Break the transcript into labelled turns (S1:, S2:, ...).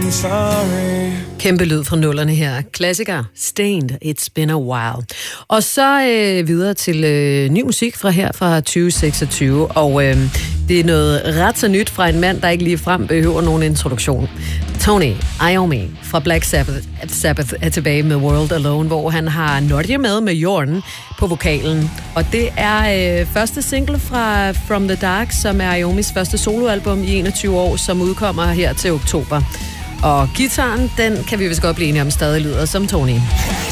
S1: Kæmpe lyd fra nullerne her. Klassiker, Stained, It's Been a While. Og så videre til ny musik fra 2026. Og det er noget ret så nyt fra en mand, der ikke lige frem behøver nogen introduktion. Tony Iommi fra Black Sabbath er tilbage med World Alone, hvor han har Nodje med Jordan på vokalen. Og det er første single fra From the Dark, som er Iommis første soloalbum i 21 år, som udkommer her til oktober. Og gitaren, den kan vi vist godt blive enige om, stadig lyder som Tony.